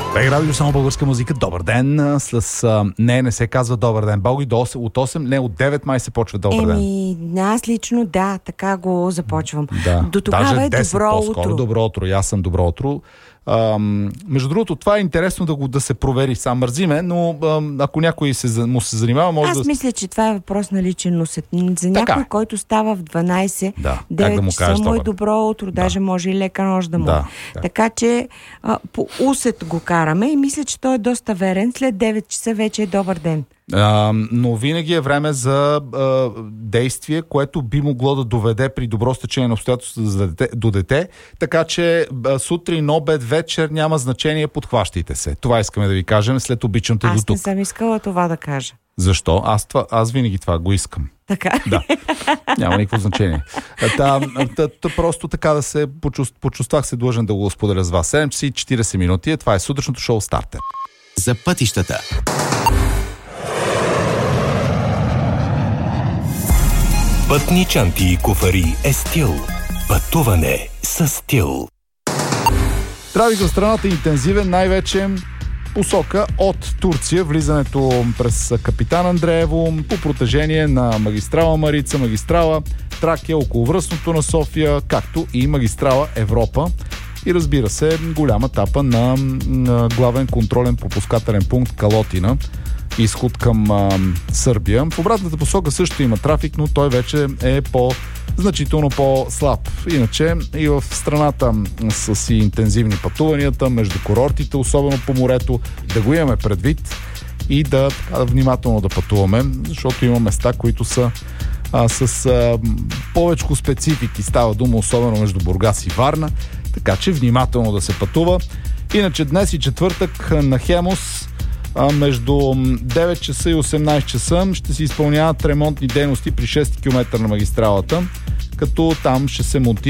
Бег радио, само българска музика. Добър ден. Не се казва добър ден. Бълги от 8, не от 9 май се почва добър ден. Аз лично, да, така го започвам. Да. До тогава даже е 10 добро по-скоро. утро. Добро утро. И аз съм добро утро. Между другото, това е интересно да се провери. Сам мързиме, но ако някой му се занимава, може Аз мисля, че това е въпрос на личен усет. За някой, който става в 12, 9 часа му е добро утро, даже може и лека нощ да му. Така че по усет го караме и мисля, че той е доста верен. След 9 часа вече е добър ден. Но винаги е време за действие, което би могло да доведе при добро стечение на обстоятелствата до дете. Така че сутрин, обед, вечер няма значение, подхващайте се. Това искаме да ви кажем след обичаното до тук. Аз не съм искала това да кажа. Защо? Аз винаги това го искам. Така? Да. Няма никакво значение. Просто така да се почувствах се длъжен да го споделя с вас. 7 часа и 40 минути. Това е сутрешното шоу Стартер. За пътищата. Пътни чанти и куфари е стил. Пътуване с стил. Трафик в страната е интензивен, най-вече посока от Турция, влизането през Капитан Андреево, по протежение на магистрала Марица, магистрала Тракия, околовръстното на София, както и магистрала Европа. И разбира се, голяма тапа на главен контролен пропускателен пункт Калотина, изход към Сърбия. В обратната посока също има трафик, но той вече е значително по-слаб. Иначе и в страната са си интензивни пътуванията между курортите, особено по морето, да го имаме предвид и да внимателно да пътуваме, защото има места, които са с повечко специфики. Става дума особено между Бургас и Варна, така че внимателно да се пътува. Иначе днес и четвъртък на Хемус между 9 часа и 18 часа ще се изпълняват ремонтни дейности при 6 км на магистралата, като там ще се монтира